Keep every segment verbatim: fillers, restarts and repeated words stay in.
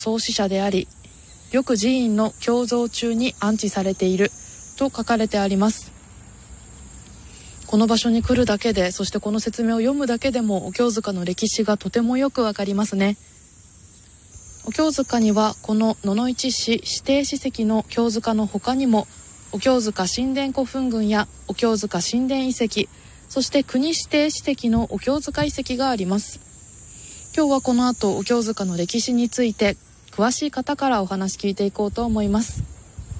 創始者であり、緑寺院の胸像中に安置されていると書かれてあります。この場所に来るだけで、そしてこの説明を読むだけでもお経塚の歴史がとてもよくわかりますね。お経塚にはこの野々市市指定史跡の経塚の他にも、お経塚神殿古墳群やお経塚神殿遺跡、そして国指定史跡のお経塚遺跡があります。今日はこの後お経塚の歴史について詳しい方からお話聞いていこうと思います。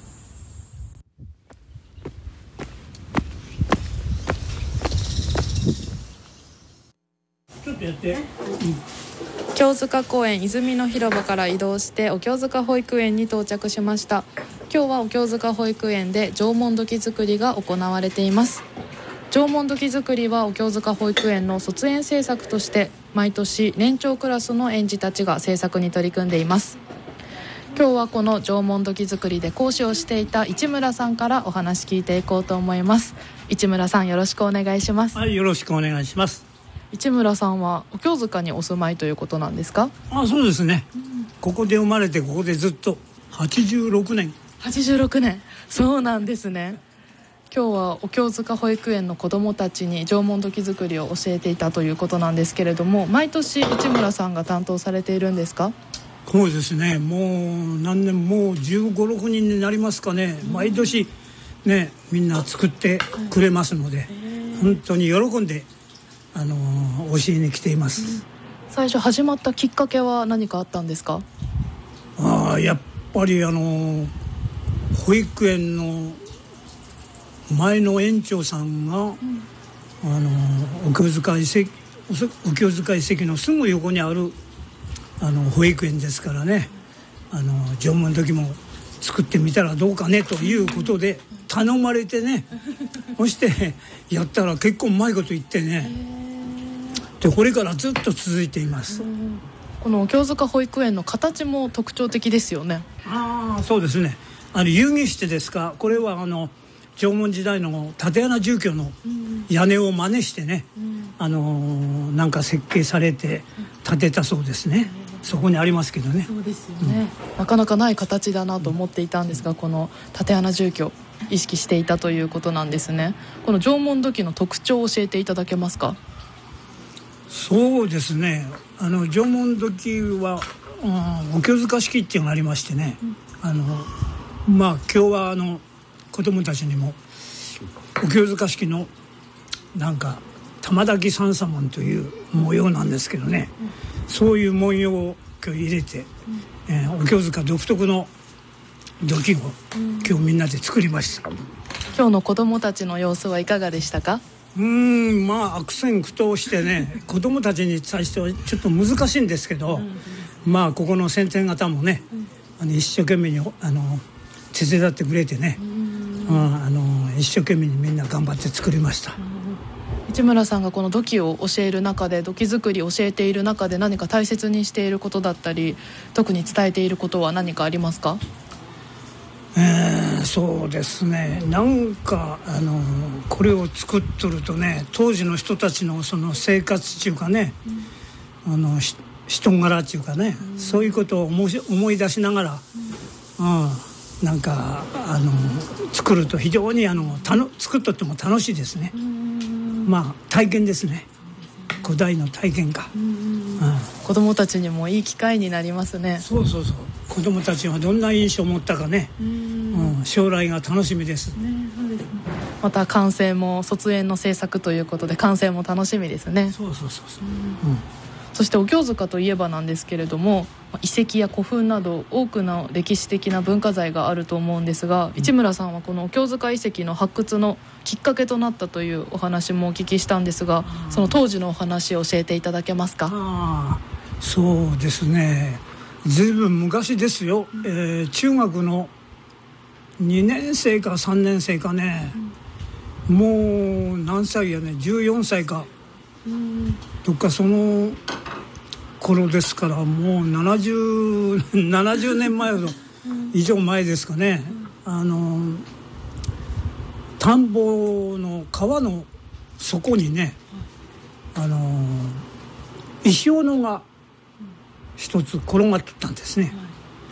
ちょっとやって、うん、 経塚公園泉の広場から移動してお経塚保育園に到着しました。今日はお経塚保育園で縄文土器作りが行われています。縄文土器作りはお経塚保育園の卒園制作として毎年年長クラスの園児たちが制作に取り組んでいます。今日はこの縄文土器作りで講師をしていた市村さんからお話聞いていこうと思います。市村さん、よろしくお願いします。 はい、よろしくお願いします。 市村さんはお経塚にお住まいということなんですか？ あ、そうですね、うん、ここで生まれてここでずっとはちじゅうろくねん。 はちじゅうろくねん、そうなんですね。今日はお経塚保育園の子どもたちに縄文土器作りを教えていたということなんですけれども、毎年市村さんが担当されているんですか？ そうですね、もう何年もうじゅうご、ろくにんになりますかね、うん、毎年ねみんな作ってくれますので、うん、本当に喜んであの教えに来ています、うん、 最初始まったきっかけは何かあったんですか？ あ、やっぱりあの保育園の前の園長さんが、うん、あのお経塚遺跡お経塚遺跡のすぐ横にあるあの保育園ですからね、あの縄文土器も作ってみたらどうかねということで頼まれてねそしてやったら結構うまいこと言ってね、でこれからずっと続いています。 このお経塚保育園の形も特徴的ですよね。 ああ、そうですね、あの遊戯室ですか、これはあの縄文時代の竪穴住居の屋根を真似してね、うん、あのー、なんか設計されて建てたそうですね、うん、そこにありますけどね。 そうですよね、うん、なかなかない形だなと思っていたんですが、この竪穴住居意識していたということなんですね。この縄文土器の特徴を教えていただけますか？ そうですね、あの縄文土器は、うん、お経塚式っていうのがありましてね、うん、あのまあ今日はあの子供たちにもお経塚式のなんか玉焚き三叉紋という模様なんですけどね、うん、そういう文様を今日入れて、うん、えー、お経塚独特の土器を今日みんなで作りました、うん、 今日の子供たちの様子はいかがでしたか？ うーん、まあ悪戦苦闘してね子供たちに対してはちょっと難しいんですけど、うん、まあここの先生方もね、うん、あの一生懸命にあの手伝ってくれてね、うん、あの一生懸命にみんな頑張って作りました、うん、 市村さんがこの土器を教える中で、土器作りを教えている中で何か大切にしていることだったり特に伝えていることは何かありますか？ えー、そうですね、なんかあのこれを作っとるとね、当時の人たちのその生活っていうかね、うん、あの人柄っていうかね、うん、そういうことを思い、思い出しながら、うんうん、なんかあの作ると非常にあのたの作っとっても楽しいですね。まあ体験ですね、古代の体験か、うん、 子どもたちにもいい機会になりますね。 そうそうそう、子どもたちはどんな印象を持ったかね、うん、うん、将来が楽しみです、ね、そうですね。 また完成も卒園の制作ということで完成も楽しみですね。 そうそうそうそう、 うん、そしてお経塚といえばなんですけれども、遺跡や古墳など多くの歴史的な文化財があると思うんですが、市村さんはこのお経塚遺跡の発掘のきっかけとなったというお話もお聞きしたんですが、その当時のお話を教えていただけますか？ あ、そうですね、ずいぶん昔ですよ、うん、えー、中学のにねん生かさんねん生かね、うん、もう何歳やね、じゅうよんさいか、うん、どっかその頃ですから、もうななじゅう、ななじゅうねんまえ以上前ですかね、うん、あの田んぼの川の底にね、あの石斧が一つ転がっとったんですね、